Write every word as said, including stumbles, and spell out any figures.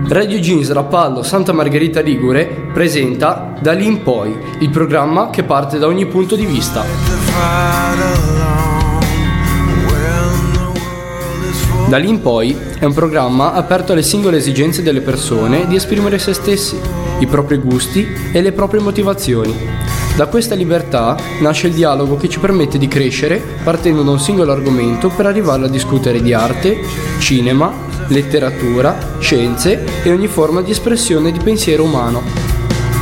Radio Jeans Rapallo Santa Margherita Ligure presenta Da lì in poi, il programma che parte da ogni punto di vista. Da lì in poi è un programma aperto alle singole esigenze delle persone di esprimere se stessi, i propri gusti e le proprie motivazioni. Da questa libertà nasce il dialogo che ci permette di crescere partendo da un singolo argomento per arrivare a discutere di arte, cinema, letteratura, scienze e ogni forma di espressione di pensiero umano.